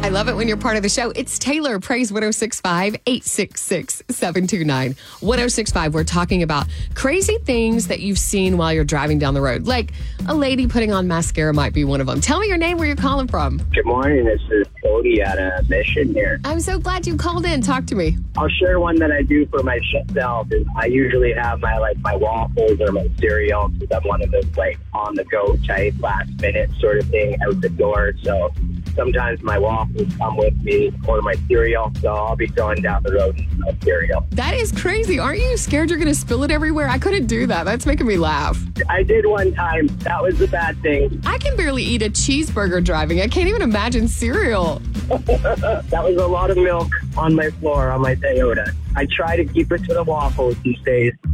I love it when you're part of the show. It's Taylor, Praise 1065 866 729 1065. We're talking about crazy things that you've seen while you're driving down the road. Like a lady putting on mascara might be one of them. Tell me your name, where you're calling from. Good morning. This is Cody at a mission here. I'm so glad you called in. Talk to me. I'll share one that I do for myself. Is I usually have my waffles or my cereal because I'm one of those on the go type last minute sort of thing out the door. So sometimes my waffles come with me or my cereal. So I'll be going down the road and no cereal. That is crazy. Aren't you scared you're going to spill it everywhere? I couldn't do that. That's making me laugh. I did one time. That was the bad thing. I can barely eat a cheeseburger driving. I can't even imagine cereal. That was a lot of milk on my floor on my Toyota. I try to keep it to the waffles these days.